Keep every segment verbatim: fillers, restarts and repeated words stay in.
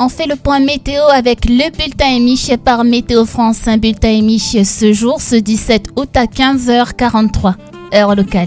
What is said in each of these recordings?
On fait le point météo avec le bulletin émis par Météo France. Un bulletin émis ce jour, ce dix-sept août à quinze heures quarante-trois, heure locale.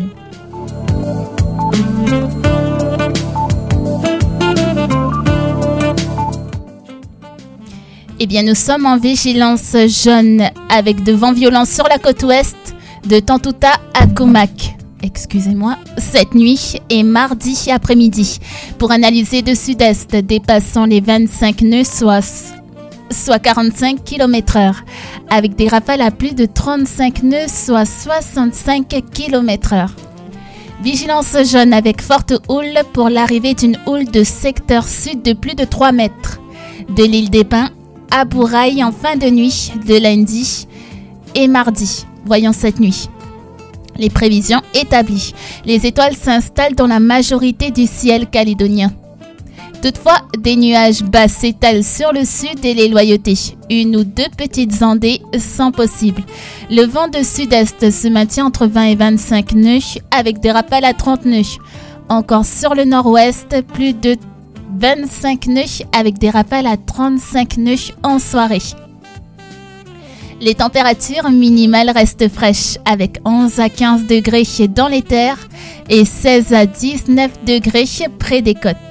Eh bien, nous sommes en vigilance jaune avec de vents violents sur la côte ouest de Tantouta à Comac. Excusez-moi, cette nuit et mardi après-midi pour analyser de sud-est dépassant les vingt-cinq nœuds, soit, soit quarante-cinq kilomètres heure, avec des rafales à plus de trente-cinq nœuds, soit soixante-cinq kilomètres heure. Vigilance jaune avec forte houle pour l'arrivée d'une houle de secteur sud de plus de trois mètres de l'île des Pins à Bourail en fin de nuit de lundi et mardi. Voyons cette nuit. Les prévisions établies. Les étoiles s'installent dans la majorité du ciel calédonien. Toutefois, des nuages bas s'étalent sur le sud et les loyautés. Une ou deux petites ondées sont possibles. Le vent de sud-est se maintient entre vingt et vingt-cinq nœuds avec des rafales à trente nœuds. Encore sur le nord-ouest, plus de vingt-cinq nœuds avec des rafales à trente-cinq nœuds en soirée. Les températures minimales restent fraîches avec onze à quinze degrés dans les terres et seize à dix-neuf degrés près des côtes.